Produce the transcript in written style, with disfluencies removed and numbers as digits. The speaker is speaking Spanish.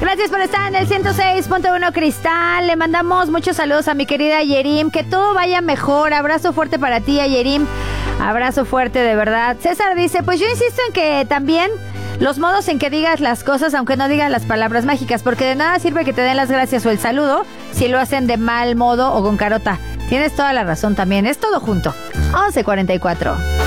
Gracias por estar en el 106.1 Cristal. Le mandamos muchos saludos a mi querida Yerim. Que todo vaya mejor. Abrazo fuerte para ti, Yerim. Abrazo fuerte, de verdad. César dice, pues yo insisto en que también los modos en que digas las cosas, aunque no digas las palabras mágicas, porque de nada sirve que te den las gracias o el saludo si lo hacen de mal modo o con carota. Tienes toda la razón también. Es todo junto. 11:44.